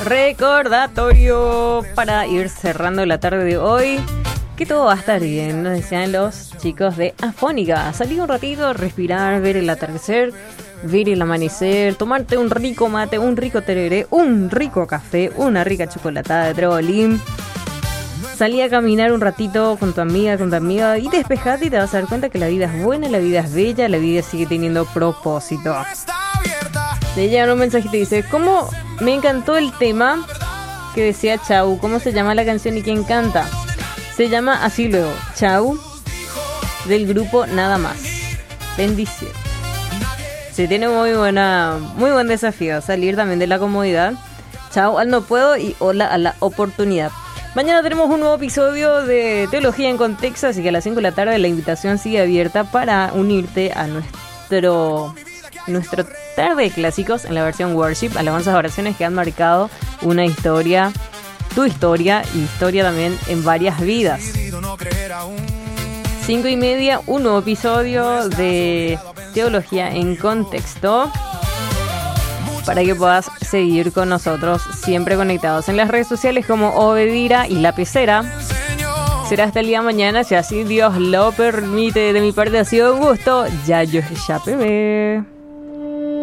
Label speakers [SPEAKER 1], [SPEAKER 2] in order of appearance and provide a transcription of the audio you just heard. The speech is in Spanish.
[SPEAKER 1] Recordatorio para ir cerrando la tarde de hoy, que todo va a estar bien, nos decían los chicos de Afónica. Salir un ratito, respirar, ver el atardecer, ver el amanecer, tomarte un rico mate, un rico tereré, un rico café, una rica chocolatada de trebolín. Salí a caminar un ratito con tu amiga y despejate y te vas a dar cuenta que la vida es buena, la vida es bella, la vida sigue teniendo propósito. Le llega un mensajito y dice: ¿cómo me encantó el tema que decía Chau? ¿Cómo se llama la canción y quién canta? Se llama así luego, Chau, del grupo Nada Más. Bendición. Se tiene muy buen desafío, salir también de la comodidad. Chau al no puedo y hola a la oportunidad. Mañana tenemos un nuevo episodio de Teología en Contexto, así que a las 5 de la tarde la invitación sigue abierta para unirte a nuestro tarde de clásicos en la versión worship, alabanzas, oraciones que han marcado una historia, tu historia y historia también en varias vidas. 5:30, un nuevo episodio de Teología en Contexto, para que puedas seguir con nosotros siempre conectados en las redes sociales como Obedira y La Pecera. Será hasta el día de mañana, si así Dios lo permite. De mi parte ha sido un gusto. Ya yo ya pevé.